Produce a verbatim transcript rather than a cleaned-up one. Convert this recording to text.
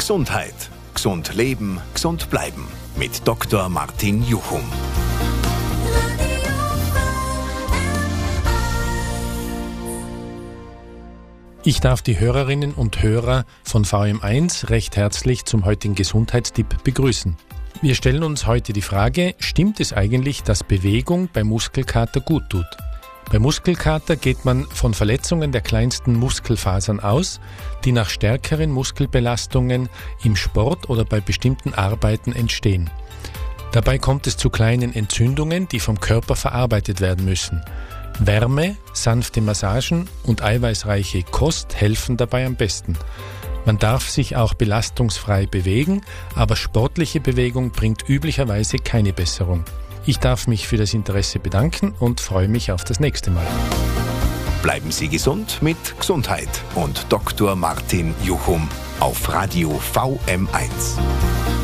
Gesundheit. Gesund leben, gesund bleiben. Mit Doktor Martin Juchum. Ich darf die Hörerinnen und Hörer von V M eins recht herzlich zum heutigen Gesundheitstipp begrüßen. Wir stellen uns heute die Frage, stimmt es eigentlich, dass Bewegung bei Muskelkater gut tut? Bei Muskelkater geht man von Verletzungen der kleinsten Muskelfasern aus, die nach stärkeren Muskelbelastungen im Sport oder bei bestimmten Arbeiten entstehen. Dabei kommt es zu kleinen Entzündungen, die vom Körper verarbeitet werden müssen. Wärme, sanfte Massagen und eiweißreiche Kost helfen dabei am besten. Man darf sich auch belastungsfrei bewegen, aber sportliche Bewegung bringt üblicherweise keine Besserung. Ich darf mich für das Interesse bedanken und freue mich auf das nächste Mal. Bleiben Sie gesund mit Gesundheit und Doktor Martin Juchum auf Radio V M eins.